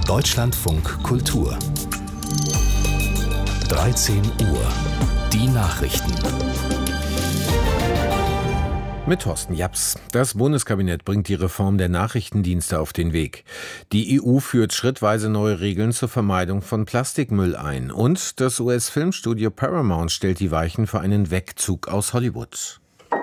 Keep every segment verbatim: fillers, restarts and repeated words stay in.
Deutschlandfunk Kultur. dreizehn Uhr. Die Nachrichten. Mit Thorsten Japs. Das Bundeskabinett bringt die Reform der Nachrichtendienste auf den Weg. Die E U führt schrittweise neue Regeln zur Vermeidung von Plastikmüll ein. Und das U S-Filmstudio Paramount stellt die Weichen für einen Wegzug aus Hollywood.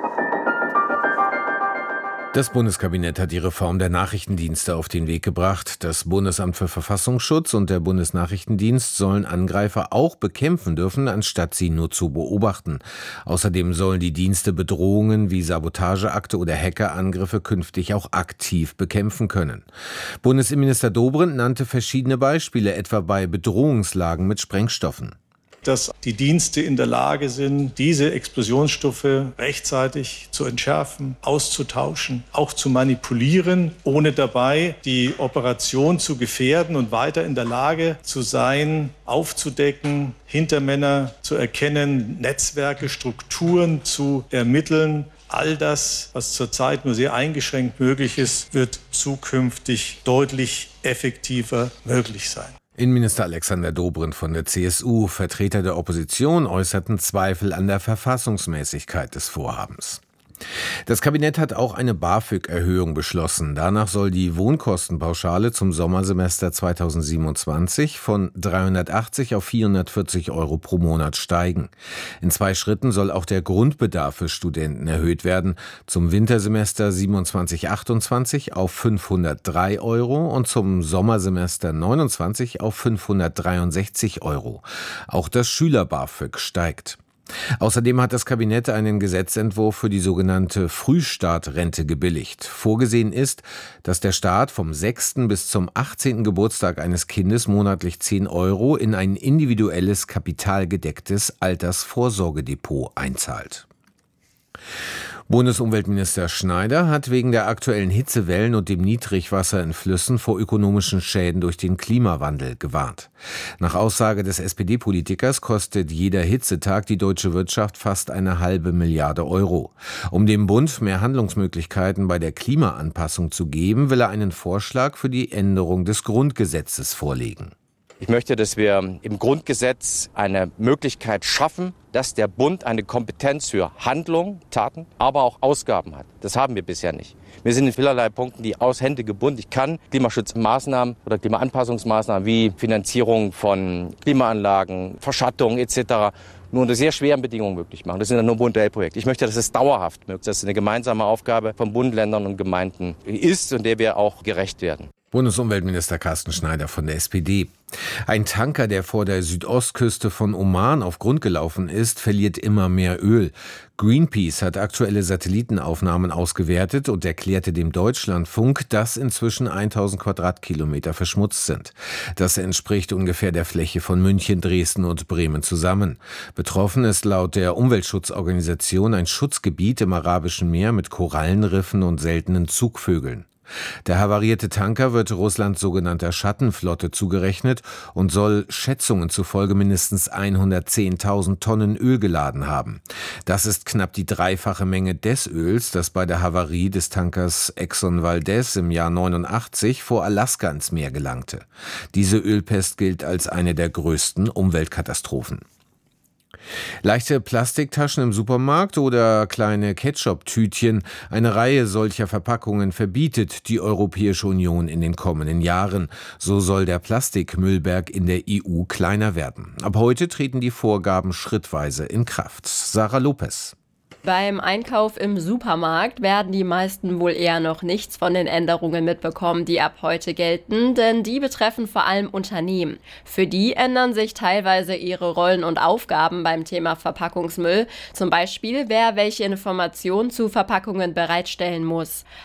Das Bundeskabinett hat die Reform der Nachrichtendienste auf den Weg gebracht. Das Bundesamt für Verfassungsschutz und der Bundesnachrichtendienst sollen Angreifer auch bekämpfen dürfen, anstatt sie nur zu beobachten. Außerdem sollen die Dienste Bedrohungen wie Sabotageakte oder Hackerangriffe künftig auch aktiv bekämpfen können. Bundesinnenminister Dobrindt nannte verschiedene Beispiele, etwa bei Bedrohungslagen mit Sprengstoffen. Dass die Dienste in der Lage sind, diese Explosionsstoffe rechtzeitig zu entschärfen, auszutauschen, auch zu manipulieren, ohne dabei die Operation zu gefährden und weiter in der Lage zu sein, aufzudecken, Hintermänner zu erkennen, Netzwerke, Strukturen zu ermitteln. All das, was zurzeit nur sehr eingeschränkt möglich ist, wird zukünftig deutlich effektiver möglich sein. Innenminister Alexander Dobrindt von der C S U, Vertreter der Opposition äußerten Zweifel an der Verfassungsmäßigkeit des Vorhabens. Das Kabinett hat auch eine BAföG-Erhöhung beschlossen. Danach soll die Wohnkostenpauschale zum Sommersemester zweitausendsiebenundzwanzig von dreihundertachtzig auf vierhundertvierzig Euro pro Monat steigen. In zwei Schritten soll auch der Grundbedarf für Studenten erhöht werden. Zum Wintersemester siebenundzwanzig achtundzwanzig auf fünfhundertdrei Euro und zum Sommersemester neunundzwanzig auf fünfhundertdreiundsechzig Euro. Auch das Schüler-BAföG steigt. Außerdem hat das Kabinett einen Gesetzentwurf für die sogenannte Frühstartrente gebilligt. Vorgesehen ist, dass der Staat vom sechsten bis zum achtzehnten Geburtstag eines Kindes monatlich zehn Euro in ein individuelles kapitalgedecktes Altersvorsorgedepot einzahlt. Bundesumweltminister Schneider hat wegen der aktuellen Hitzewellen und dem Niedrigwasser in Flüssen vor ökonomischen Schäden durch den Klimawandel gewarnt. Nach Aussage des S P D-Politikers kostet jeder Hitzetag die deutsche Wirtschaft fast eine halbe Milliarde Euro. Um dem Bund mehr Handlungsmöglichkeiten bei der Klimaanpassung zu geben, will er einen Vorschlag für die Änderung des Grundgesetzes vorlegen. Ich möchte, dass wir im Grundgesetz eine Möglichkeit schaffen, dass der Bund eine Kompetenz für Handlung, Taten, aber auch Ausgaben hat. Das haben wir bisher nicht. Wir sind in vielerlei Punkten die aus Hände gebunden. Ich kann Klimaschutzmaßnahmen oder Klimaanpassungsmaßnahmen wie Finanzierung von Klimaanlagen, Verschattung et cetera nur unter sehr schweren Bedingungen möglich machen. Das sind dann nur Bund-L-Projekte. Ich möchte, dass es dauerhaft möglich ist, dass es eine gemeinsame Aufgabe von Bund, Ländern und Gemeinden ist und der wir auch gerecht werden. Bundesumweltminister Carsten Schneider von der S P D. Ein Tanker, der vor der Südostküste von Oman auf Grund gelaufen ist, verliert immer mehr Öl. Greenpeace hat aktuelle Satellitenaufnahmen ausgewertet und erklärte dem Deutschlandfunk, dass inzwischen tausend Quadratkilometer verschmutzt sind. Das entspricht ungefähr der Fläche von München, Dresden und Bremen zusammen. Betroffen ist laut der Umweltschutzorganisation ein Schutzgebiet im Arabischen Meer mit Korallenriffen und seltenen Zugvögeln. Der havarierte Tanker wird Russlands sogenannter Schattenflotte zugerechnet und soll Schätzungen zufolge mindestens hundertzehntausend Tonnen Öl geladen haben. Das ist knapp die dreifache Menge des Öls, das bei der Havarie des Tankers Exxon Valdez im Jahr neunundachtzig vor Alaska ins Meer gelangte. Diese Ölpest gilt als eine der größten Umweltkatastrophen. Leichte Plastiktaschen im Supermarkt oder kleine Ketchup-Tütchen, eine Reihe solcher Verpackungen verbietet die Europäische Union in den kommenden Jahren. So soll der Plastikmüllberg in der E U kleiner werden. Ab heute treten die Vorgaben schrittweise in Kraft. Sarah Lopez. Beim Einkauf im Supermarkt werden die meisten wohl eher noch nichts von den Änderungen mitbekommen, die ab heute gelten, denn die betreffen vor allem Unternehmen. Für die ändern sich teilweise ihre Rollen und Aufgaben beim Thema Verpackungsmüll, zum Beispiel wer welche Informationen zu Verpackungen bereitstellen muss.